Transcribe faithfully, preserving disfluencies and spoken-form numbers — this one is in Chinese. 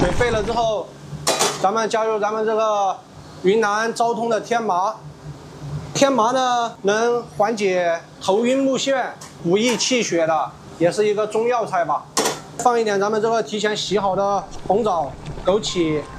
水沸了之后，咱们加入咱们这个云南昭通的天麻。天麻呢，能缓解头晕目眩、补益气血的，也是一个中药材吧。放一点咱们这个提前洗好的红枣、枸杞、